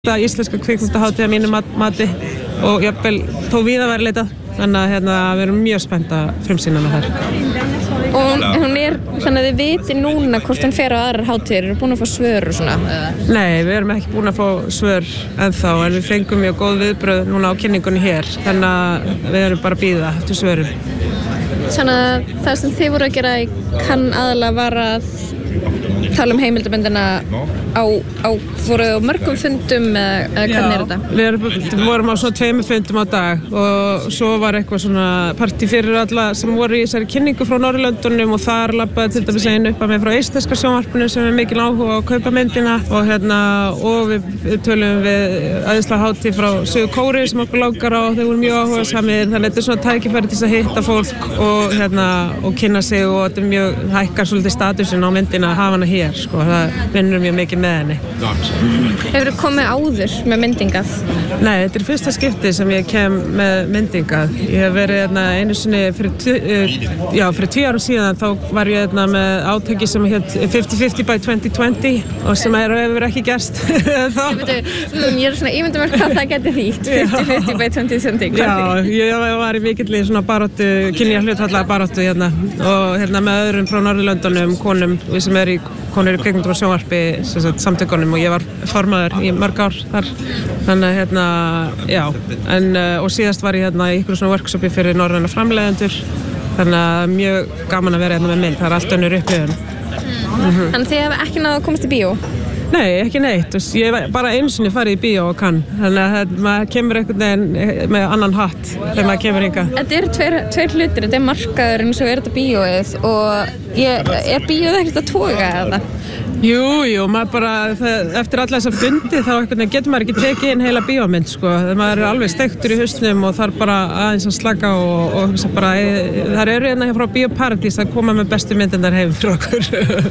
íslenska kvikmyndahátíð að mínu mati og jafnvel þó víða væri leitað. Þannig að við erum mjög spennt að frumsýna hana þar. Og hún þannig að þið viti núna hvort hún fer á aðrar hátíðir, eru búin að fá svör og svona? Nei, við erum ekki búin að fá svör ennþá, en við fengum mjög góð viðbrögð núna á kynningunni hér, þannig að við erum bara að bíða eftir svörum. Þannig að það sem þið voru að gera kann aðalega var að tala heimildamyndina voruð á mörgum fundum eða hvernig þetta? Við vorum á svona 2 fundum á dag og svo var eitthvað svona partí fyrir alla sem voru í þessari kynningu frá Norðurlöndunum og þar labbaði til dæmis einu upp að með frá eistneska sjónvarpinu sem mikil áhuga á að kaupa myndina og við tölum við æðislega hátíð frá Suður Kóreu sem okkur langar á og þeir voru mjög áhugasamir, þannig að þetta svona tækifæri til að hitta fólk og kynna sig og þetta mjög hækkar svolítið statusin á myndina að hafa hana hér, það vinnur mjög mikið með henni. Hefurðu komið áður með myndingað? Nei, þetta er fyrsta skipti sem ég kem með myndingað. Ég hef verið einu sinni fyrir 10 árum síðan, þá var ég með átaki sem hét 50-50 by 2020 og sem hefur ekki gerst þá. Ég er svona ímyndum hvað það geti þýtt, 50-50 by 2020. Já, ég var í mikilli svona baráttu, kynja hlutfalla baráttu og með öðrum frá Norðurlöndunum, konum sem í konur í kvikmyndum og sjónvarpi samtökunum og ég var formaður í mörg ár þar. Þannig og síðast var ég í ykkur svona workshopi fyrir norræna framleiðendur. Þannig að mjög gaman að vera með mynd, það allt önnur upplifun. Þannig þið hefur ekki náð að komast í bíó? Nei, ekki neitt. Ég hef bara einu sinni farið í bíó og kann. Þannig að maður kemur einhvern veginn með annan hatt þegar maður kemur hingað. Þetta eru tveir hlutir, þetta markaður eins og þetta bíóið og er bíóið ekkert að toga eða? Jú, maður bara, eftir alla þessa fundi þá getur maður ekki tekið inn heila bíómynd, maður er alveg steiktur í hausnum og þarf bara aðeins að slaka og bara, þar eru frá Bíóparadís að koma með bestu myndindar heim frá okkur.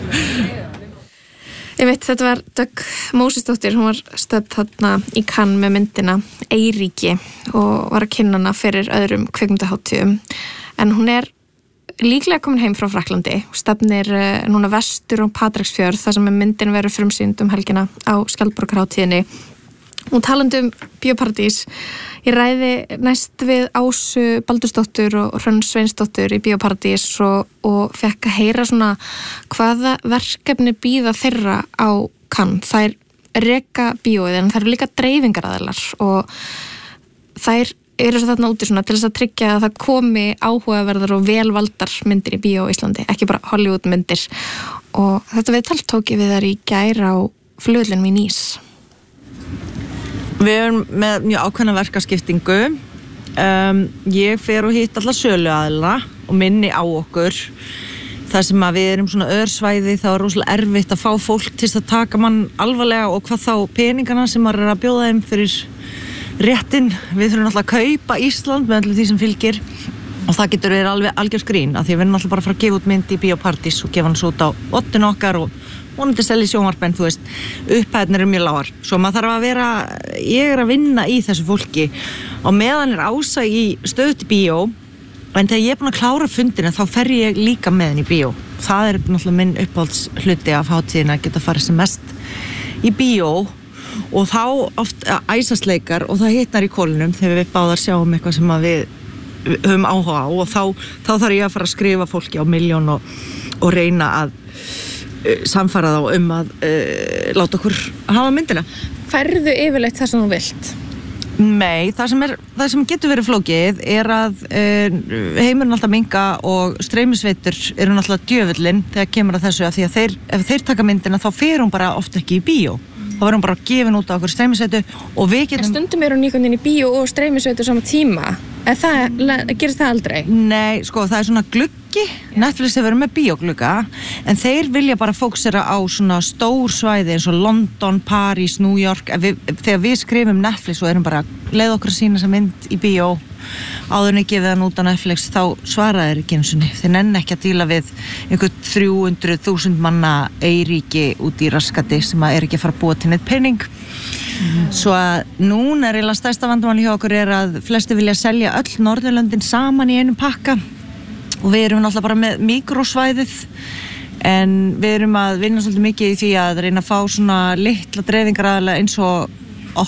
Þetta var Dögg Mósesdóttir, hún var stödd þarna í Cannes með myndina Eyríki og var að kynna hana fyrir öðrum kvikmyndahátíðum, en hún er líklega komin heim frá Frakklandi og stefnir núna vestur og Patreksfjörð þar sem myndin verður frumsýnd helgina á Skjaldborgarhátíðinni. Og talandi Bíóparadís, ég ræði næst við Ásu Baldursdóttur og Hrönn Sveinsdóttur í Bíóparadís og fekk að heyra svona hvaða verkefni bíða þeirra á Cannes. Þær reka bíóið en þær eru líka dreifingaraðilar og þær eru þarna úti svona til þess að tryggja að það komi áhugaverðar og velvaldar myndir í bíó í Íslandi, ekki bara Hollywood myndir. Og þetta viðtal tók ég við þær í gær á flugvellinum í Nice. Við erum með mjög ákveðna verkaskiptingu. Ég fer og hitt alla söluaðila og minni á okkur. Það sem að við erum svona örsvæði, þá er rosalega erfitt að fá fólk til að taka mann alvarlega og hvað þá peningana sem maður er að bjóða þeim fyrir réttin. Við þurfum alltaf að kaupa Ísland með allir því sem fylgir og það getur verið alveg algjör skrín af því við erum alltaf bara að fara að gefa út mynd í Bíóparadís og gefa hann svo út á oddin okkar og vonandi selja í sjónvarpen, upphæðnir eru mjög lágar. Svo maður þarf að vera, ég er að vinna í þessu fólki og meðan er Ása í stöðu til bíó, en þegar ég er búin að klára fundina þá fer ég líka með henni í bíó. Það er náttúrulega minn uppáhaldshluti af hátíðina að geta farið sem mest í bíó og þá oft æsasleikar og það hitnar í kólinum þegar við báðar sjáum eitthvað sem að við höfum áhuga á og þá þarf ég að fara að skrifa fólki á milljón og reyna að samfara þá að láta okkur hafa myndina. Færðu yfirleitt það sem þú vilt? Nei, það sem getur verið flókið er að heimurinn alltaf minka og streymisveitur eru náttúrulega djöfullinn þegar kemur að þessu, af því að ef þeir taka myndina þá fer hún bara oft ekki í bíó. Þá verður hún bara gefin út á okkur streymisveitu og við getum... En stundum eru hún í bíó og streymisveitu sama tíma. Gerist það aldrei? Nei, það er svona gluggi. Netflix hefur verið með bíóglugga, en þeir vilja bara fókusera á svona stór svæði eins og London, París, New York. Þegar við skrifum Netflix og erum bara leið okkur að sýna þessa mynd í bíó áður en gefið hann út á Netflix, þá svara þeir ekki einu sinni. Þeir nenni ekki að díla við einhver 300.000 manna Eyríki út í raskati sem er ekki að fara að búa til neitt pening. Svo að núna er eiginlega stærsta vandamáli hjá okkur er að flesti vilja selja öll Norðurlöndin saman í einum pakka og við erum náttúrulega bara með míkrósvæðið en við erum að vinna svolítið mikið í því að reyna að fá svona litla dreifingaraðilega eins og